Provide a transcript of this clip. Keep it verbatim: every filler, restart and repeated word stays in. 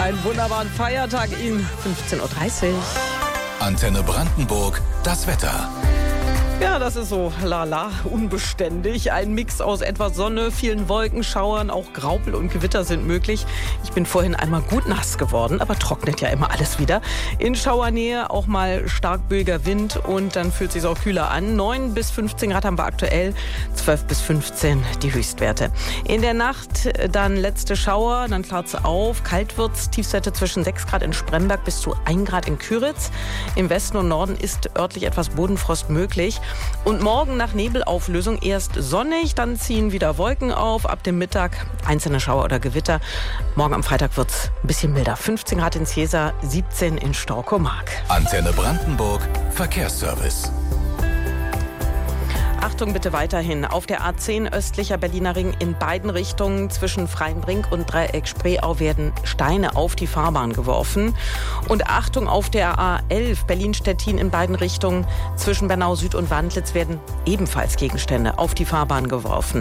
Einen wunderbaren Feiertag Ihnen, fünfzehn Uhr dreißig. Antenne Brandenburg, das Wetter. Ja, das ist so lala, unbeständig. Ein Mix aus etwas Sonne, vielen Wolkenschauern, auch Graupel und Gewitter sind möglich. Ich bin vorhin einmal gut nass geworden, aber trocknet ja immer alles wieder. In Schauernähe auch mal stark böiger Wind und dann fühlt es sich auch kühler an. neun bis fünfzehn Grad haben wir aktuell, zwölf bis fünfzehn die Höchstwerte. In der Nacht dann letzte Schauer, dann klart es auf. Kalt wird's, Tiefstwerte zwischen sechs Grad in Spremberg bis zu ein Grad in Küritz. Im Westen und Norden ist örtlich etwas Bodenfrost möglich. Und morgen nach Nebelauflösung erst sonnig, dann ziehen wieder Wolken auf. Ab dem Mittag einzelne Schauer oder Gewitter. Morgen am Freitag wird es ein bisschen milder. fünfzehn Grad in Ciesa, siebzehn in Storkomark. Antenne Brandenburg, Verkehrsservice. Achtung bitte weiterhin. Auf der A zehn östlicher Berliner Ring in beiden Richtungen zwischen Freienbrink und Dreieck Spreeau werden Steine auf die Fahrbahn geworfen. Und Achtung auf der A elf Berlin-Stettin in beiden Richtungen zwischen Bernau Süd und Wandlitz werden ebenfalls Gegenstände auf die Fahrbahn geworfen.